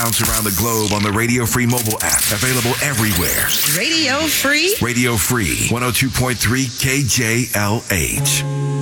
bounce around the globe on the Radio Free mobile app. Available everywhere. Radio Free? Radio Free, 102.3 KJLH.